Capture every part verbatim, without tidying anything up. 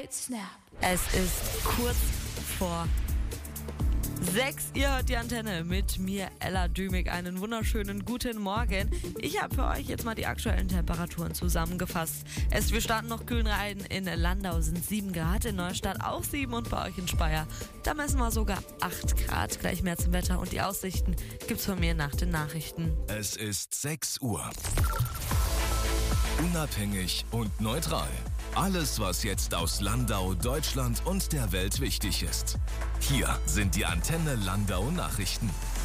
Es ist kurz vor sechs. Ihr hört die Antenne mit mir, Ella Dümig. Einen wunderschönen guten Morgen. Ich habe für euch jetzt mal die aktuellen Temperaturen zusammengefasst. Es, wir starten noch kühlen rein. In Landau sind sieben Grad, in Neustadt auch sieben und bei euch in Speyer, da messen wir sogar acht Grad. Gleich mehr zum Wetter und die Aussichten gibt's von mir nach den Nachrichten. Es ist sechs Uhr. Unabhängig und neutral. Alles, was jetzt aus Landau, Deutschland und der Welt wichtig ist. Hier sind die Antenne Landau Nachrichten.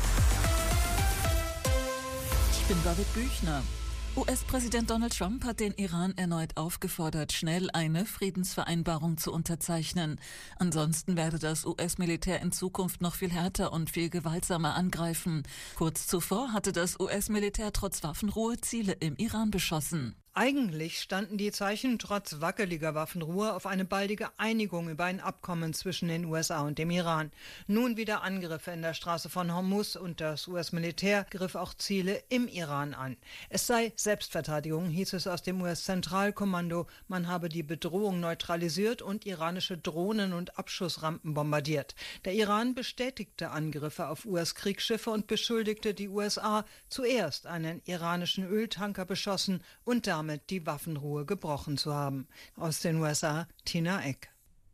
Ich bin David Büchner. U S-Präsident Donald Trump hat den Iran erneut aufgefordert, schnell eine Friedensvereinbarung zu unterzeichnen. Ansonsten werde das U S-Militär in Zukunft noch viel härter und viel gewaltsamer angreifen. Kurz zuvor hatte das U S-Militär trotz Waffenruhe Ziele im Iran beschossen. Eigentlich standen die Zeichen trotz wackeliger Waffenruhe auf eine baldige Einigung über ein Abkommen zwischen den U S A und dem Iran. Nun wieder Angriffe in der Straße von Hormuz und das U S-Militär griff auch Ziele im Iran an. Es sei Selbstverteidigung, hieß es aus dem U S-Zentralkommando. Man habe die Bedrohung neutralisiert und iranische Drohnen und Abschussrampen bombardiert. Der Iran bestätigte Angriffe auf U S-Kriegsschiffe und beschuldigte die U S A, zuerst einen iranischen Öltanker beschossen und damit die Waffenruhe gebrochen zu haben. Aus den U S A, Tina Eck.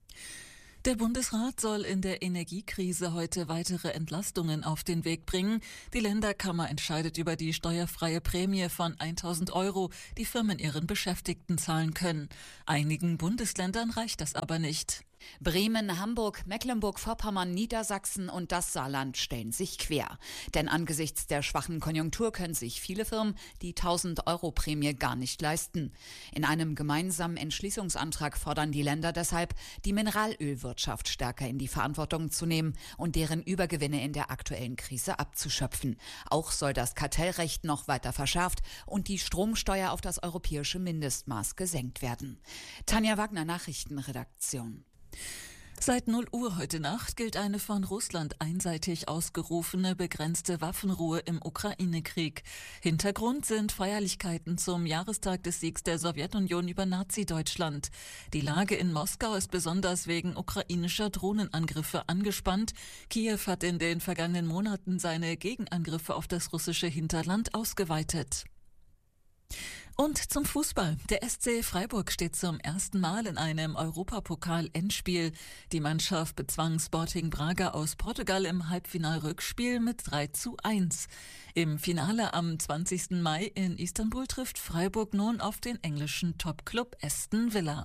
Der Bundesrat soll in der Energiekrise heute weitere Entlastungen auf den Weg bringen. Die Länderkammer entscheidet über die steuerfreie Prämie von tausend Euro, die Firmen ihren Beschäftigten zahlen können. Einigen Bundesländern reicht das aber nicht. Bremen, Hamburg, Mecklenburg-Vorpommern, Niedersachsen und das Saarland stellen sich quer. Denn angesichts der schwachen Konjunktur können sich viele Firmen die tausend Euro Prämie gar nicht leisten. In einem gemeinsamen Entschließungsantrag fordern die Länder deshalb, die Mineralölwirtschaft stärker in die Verantwortung zu nehmen und deren Übergewinne in der aktuellen Krise abzuschöpfen. Auch soll das Kartellrecht noch weiter verschärft und die Stromsteuer auf das europäische Mindestmaß gesenkt werden. Tanja Wagner, Nachrichtenredaktion. Seit null Uhr heute Nacht gilt eine von Russland einseitig ausgerufene begrenzte Waffenruhe im Ukraine-Krieg. Hintergrund sind Feierlichkeiten zum Jahrestag des Siegs der Sowjetunion über Nazi-Deutschland. Die Lage in Moskau ist besonders wegen ukrainischer Drohnenangriffe angespannt. Kiew hat in den vergangenen Monaten seine Gegenangriffe auf das russische Hinterland ausgeweitet. Und zum Fußball. Der S C Freiburg steht zum ersten Mal in einem Europapokal-Endspiel. Die Mannschaft bezwang Sporting Braga aus Portugal im Halbfinal-Rückspiel mit drei zu eins. Im Finale am zwanzigsten Mai in Istanbul trifft Freiburg nun auf den englischen Topclub Aston Villa.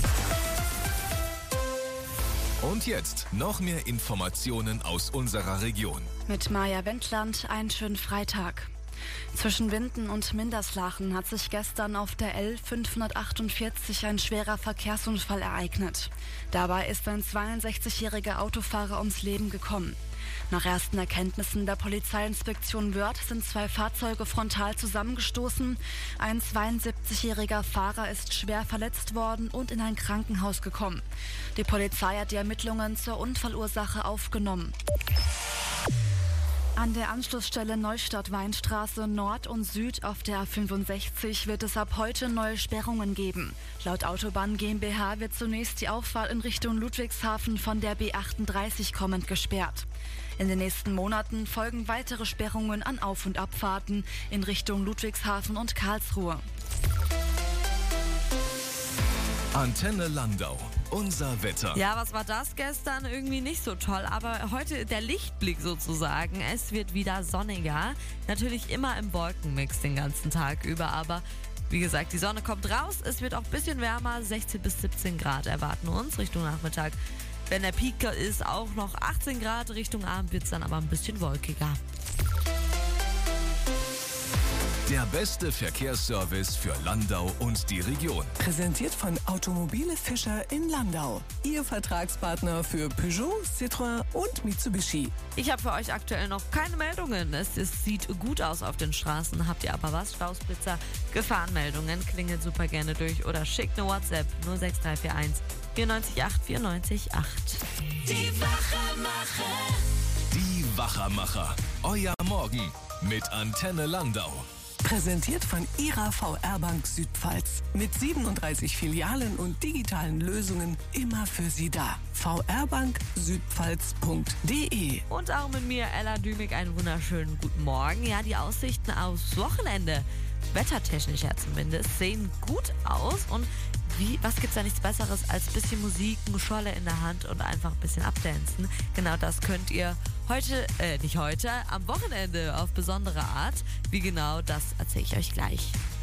Und jetzt noch mehr Informationen aus unserer Region. Mit Maja Wendland einen schönen Freitag. Zwischen Winden und Minderslachen hat sich gestern auf der L fünfhundertachtundvierzig ein schwerer Verkehrsunfall ereignet. Dabei ist ein zweiundsechzigjähriger Autofahrer ums Leben gekommen. Nach ersten Erkenntnissen der Polizeiinspektion Wörth sind zwei Fahrzeuge frontal zusammengestoßen. Ein zweiundsiebzigjähriger Fahrer ist schwer verletzt worden und in ein Krankenhaus gekommen. Die Polizei hat die Ermittlungen zur Unfallursache aufgenommen. An der Anschlussstelle Neustadt-Weinstraße Nord und Süd auf der A fünfundsechzig wird es ab heute neue Sperrungen geben. Laut Autobahn GmbH wird zunächst die Auffahrt in Richtung Ludwigshafen von der B achtunddreißig kommend gesperrt. In den nächsten Monaten folgen weitere Sperrungen an Auf- und Abfahrten in Richtung Ludwigshafen und Karlsruhe. Antenne Landau. Unser Wetter. Ja, was war das gestern? Irgendwie nicht so toll, aber heute der Lichtblick sozusagen. Es wird wieder sonniger. Natürlich immer im Wolkenmix den ganzen Tag über, aber wie gesagt, die Sonne kommt raus. Es wird auch ein bisschen wärmer. sechzehn bis siebzehn Grad erwarten uns Richtung Nachmittag. Wenn der Peak ist, auch noch achtzehn Grad. Richtung Abend wird es dann aber ein bisschen wolkiger. Der beste Verkehrsservice für Landau und die Region. Präsentiert von Automobile Fischer in Landau. Ihr Vertragspartner für Peugeot, Citroën und Mitsubishi. Ich habe für euch aktuell noch keine Meldungen. Es, es sieht gut aus auf den Straßen. Habt ihr aber was? Straußblitzer, Gefahrenmeldungen, klingelt super gerne durch oder schickt eine WhatsApp null sechs drei vier eins vier neun acht vier neun acht. Die Wachermacher. Die Wachermacher. Euer Morgen mit Antenne Landau. Präsentiert von Ihrer V R-Bank Südpfalz. Mit siebenunddreißig Filialen und digitalen Lösungen immer für Sie da. v r bank südpfalz punkt d e. Und auch mit mir, Ella Dümig, einen wunderschönen guten Morgen. Ja, die Aussichten aufs Wochenende, wettertechnisch ja zumindest, sehen gut aus. Und wie, was gibt's da nichts Besseres als ein bisschen Musik, eine Scholle in der Hand und einfach ein bisschen abdancen. Genau das könnt ihr heute, äh, nicht heute, am Wochenende auf besondere Art. Wie genau, das erzähle ich euch gleich.